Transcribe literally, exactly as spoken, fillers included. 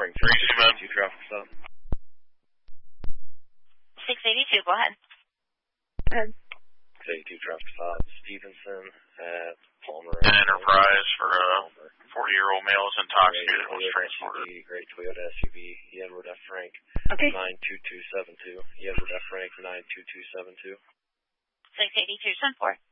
Springfield, Tracy, six eighty-two traffic stop. six eighty-two, go ahead. Go ahead. six eighty-two traffic stop, Stevenson at Palmer. An Enterprise for a forty-year-old male is intoxicated and was transported. Great Toyota S U V, Edward F. Frank, Okay. nine two two seven two. Edward F. Frank, nine two two seven two. six eighty-two, ten four.